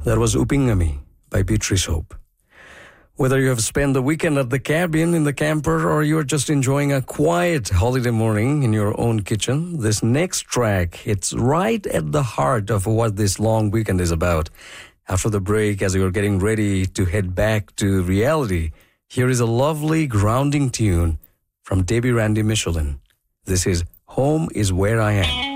That was Upingami by Beatrice Hope. Whether you have spent the weekend at the cabin, in the camper, or you're just enjoying a quiet holiday morning in your own kitchen, this next track, it's right at the heart of what this long weekend is about. After the break, as you're getting ready to head back to reality, here is a lovely grounding tune from Debbie Randy Michelin. This is Home is Where I Am.